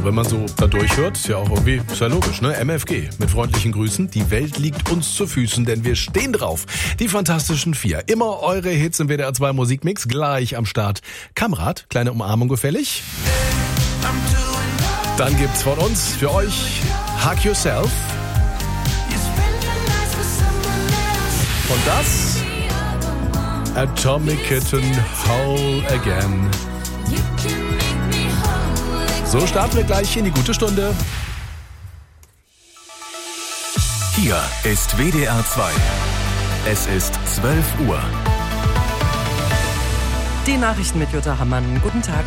wenn man so da durchhört, ist ja auch irgendwie, ist ja logisch, ne? MFG, mit freundlichen Grüßen. Die Welt liegt uns zu Füßen, denn wir stehen drauf. Die Fantastischen Vier. Immer eure Hits im WDR 2 Musikmix, gleich am Start. Kamerad, kleine Umarmung gefällig. Dann gibt's von uns für euch Hug Yourself. Und das Atomic Kitten Whole Again. So starten wir gleich in die gute Stunde. Hier ist WDR 2. Es ist 12 Uhr. Die Nachrichten mit Jutta Hammann. Guten Tag.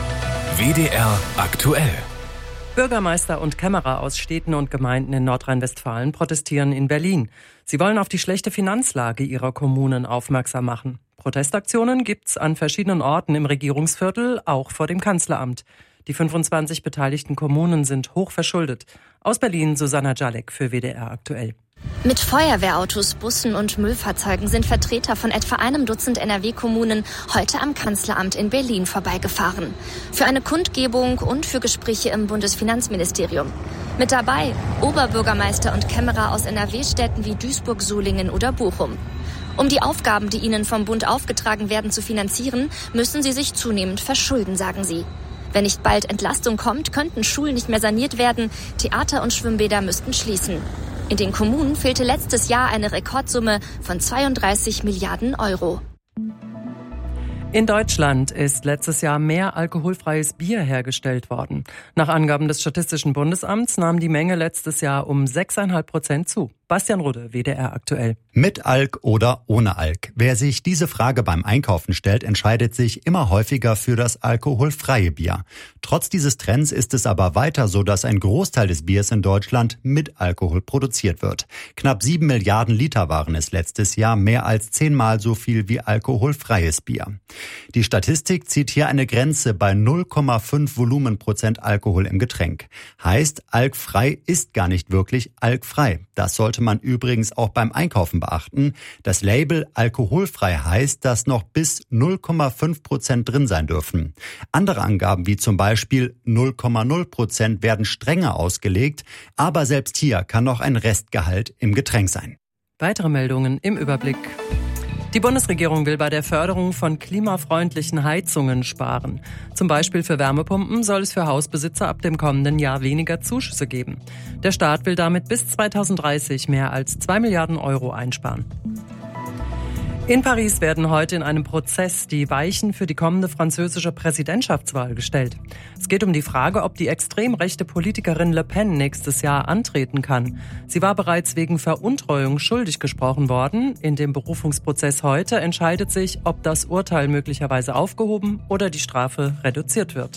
WDR aktuell. Bürgermeister und Kämmerer aus Städten und Gemeinden in Nordrhein-Westfalen protestieren in Berlin. Sie wollen auf die schlechte Finanzlage ihrer Kommunen aufmerksam machen. Protestaktionen gibt's an verschiedenen Orten im Regierungsviertel, auch vor dem Kanzleramt. Die 25 beteiligten Kommunen sind hoch verschuldet. Aus Berlin Susanna Jalek für WDR aktuell. Mit Feuerwehrautos, Bussen und Müllfahrzeugen sind Vertreter von etwa einem Dutzend NRW-Kommunen heute am Kanzleramt in Berlin vorbeigefahren. Für eine Kundgebung und für Gespräche im Bundesfinanzministerium. Mit dabei Oberbürgermeister und Kämmerer aus NRW-Städten wie Duisburg, Solingen oder Bochum. Um die Aufgaben, die ihnen vom Bund aufgetragen werden, zu finanzieren, müssen sie sich zunehmend verschulden, sagen sie. Wenn nicht bald Entlastung kommt, könnten Schulen nicht mehr saniert werden, Theater und Schwimmbäder müssten schließen. In den Kommunen fehlte letztes Jahr eine Rekordsumme von 32 Milliarden Euro. In Deutschland ist letztes Jahr mehr alkoholfreies Bier hergestellt worden. Nach Angaben des Statistischen Bundesamts nahm die Menge letztes Jahr um 6,5% zu. Bastian Rudde, WDR aktuell. Mit Alk oder ohne Alk? Wer sich diese Frage beim Einkaufen stellt, entscheidet sich immer häufiger für das alkoholfreie Bier. Trotz dieses Trends ist es aber weiter so, dass ein Großteil des Biers in Deutschland mit Alkohol produziert wird. Knapp 7 Milliarden Liter waren es letztes Jahr, mehr als 10-mal so viel wie alkoholfreies Bier. Die Statistik zieht hier eine Grenze bei 0,5 Volumenprozent Alkohol im Getränk. Heißt, alkfrei ist gar nicht wirklich alkfrei. Das sollte man übrigens auch beim Einkaufen beachten. Das Label alkoholfrei heißt, dass noch bis 0,5% drin sein dürfen. Andere Angaben wie zum Beispiel 0,0% werden strenger ausgelegt, aber selbst hier kann noch ein Restgehalt im Getränk sein. Weitere Meldungen im Überblick. Die Bundesregierung will bei der Förderung von klimafreundlichen Heizungen sparen. Zum Beispiel für Wärmepumpen soll es für Hausbesitzer ab dem kommenden Jahr weniger Zuschüsse geben. Der Staat will damit bis 2030 mehr als 2 Milliarden Euro einsparen. In Paris werden heute in einem Prozess die Weichen für die kommende französische Präsidentschaftswahl gestellt. Es geht um die Frage, ob die extrem rechte Politikerin Le Pen nächstes Jahr antreten kann. Sie war bereits wegen Veruntreuung schuldig gesprochen worden. In dem Berufungsprozess heute entscheidet sich, ob das Urteil möglicherweise aufgehoben oder die Strafe reduziert wird.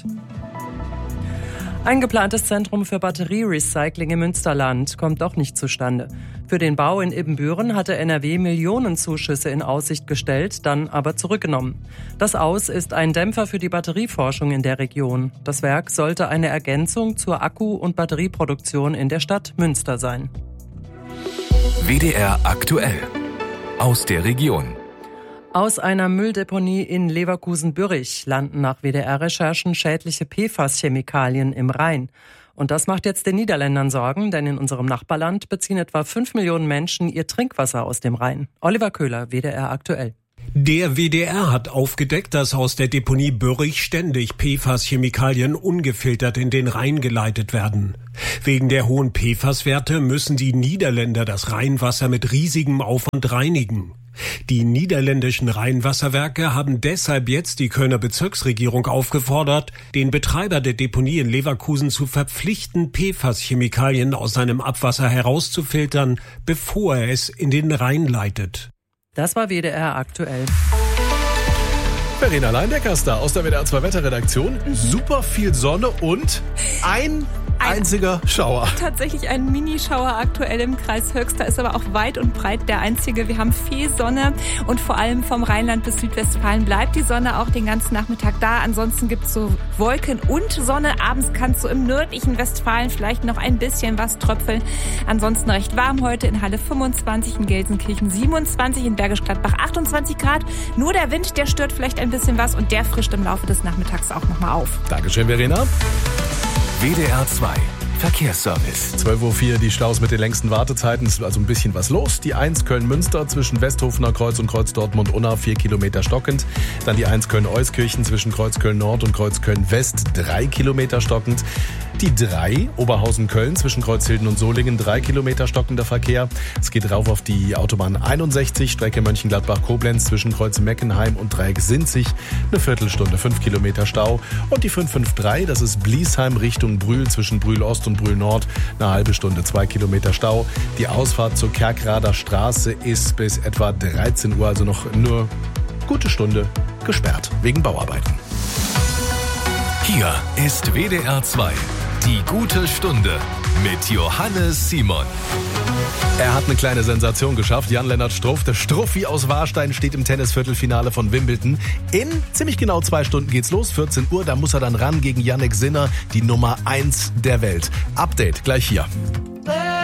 Ein geplantes Zentrum für Batterierecycling im Münsterland kommt doch nicht zustande. Für den Bau in Ibbenbüren hatte NRW Millionenzuschüsse in Aussicht gestellt, dann aber zurückgenommen. Das Aus ist ein Dämpfer für die Batterieforschung in der Region. Das Werk sollte eine Ergänzung zur Akku- und Batterieproduktion in der Stadt Münster sein. WDR aktuell. Aus der Region. Aus einer Mülldeponie in Leverkusen-Bürrich landen nach WDR-Recherchen schädliche PFAS-Chemikalien im Rhein. Und das macht jetzt den Niederländern Sorgen, denn in unserem Nachbarland beziehen etwa 5 Millionen Menschen ihr Trinkwasser aus dem Rhein. Oliver Köhler, WDR aktuell. Der WDR hat aufgedeckt, dass aus der Deponie Bürrich ständig PFAS-Chemikalien ungefiltert in den Rhein geleitet werden. Wegen der hohen PFAS-Werte müssen die Niederländer das Rheinwasser mit riesigem Aufwand reinigen. Die niederländischen Rheinwasserwerke haben deshalb jetzt die Kölner Bezirksregierung aufgefordert, den Betreiber der Deponie in Leverkusen zu verpflichten, PFAS-Chemikalien aus seinem Abwasser herauszufiltern, bevor er es in den Rhein leitet. Das war WDR aktuell. Verena Leindecker ist da aus der WDR 2 Wetterredaktion. Super viel Sonne und ein einziger Schauer. Tatsächlich ein Minischauer aktuell im Kreis Höxter, ist aber auch weit und breit der einzige. Wir haben viel Sonne und vor allem vom Rheinland bis Südwestfalen bleibt die Sonne auch den ganzen Nachmittag da. Ansonsten gibt's so Wolken und Sonne. Abends kann es so im nördlichen Westfalen vielleicht noch ein bisschen was tröpfeln. Ansonsten recht warm heute in Halle 25, in Gelsenkirchen 27, in Bergisch Gladbach 28 Grad. Nur der Wind, der stört vielleicht ein bisschen was und der frischt im Laufe des Nachmittags auch nochmal auf. Dankeschön, Verena. WDR 2 Verkehrsservice. 12.04 Uhr, die Staus mit den längsten Wartezeiten. Es ist also ein bisschen was los. Die 1 Köln-Münster zwischen Westhofener Kreuz und Kreuz Dortmund-Unna 4 Kilometer stockend. Dann die 1 Köln-Euskirchen zwischen Kreuz Köln-Nord und Kreuz Köln-West 3 Kilometer stockend. Die 3 Oberhausen-Köln zwischen Kreuzhilden und Solingen 3 Kilometer stockender Verkehr. Es geht rauf auf die Autobahn 61, Strecke Mönchengladbach-Koblenz zwischen Kreuz Meckenheim und Dreieck Sinzig. Eine Viertelstunde, 5 Kilometer Stau. Und die 553, das ist Bliesheim Richtung Brühl zwischen Brühl Ost und Brühl Nord. Eine halbe Stunde, 2 Kilometer Stau. Die Ausfahrt zur Kerkrader Straße ist bis etwa 13 Uhr, also noch nur gute Stunde gesperrt wegen Bauarbeiten. Hier ist WDR 2. Die gute Stunde mit Johannes Simon. Er hat eine kleine Sensation geschafft. Jan-Lennart Struff, der Struffi aus Warstein, steht im Tennisviertelfinale von Wimbledon. In ziemlich genau 2 Stunden geht's los, 14 Uhr. Da muss er dann ran gegen Jannik Sinner, die Nummer 1 der Welt. Update gleich hier.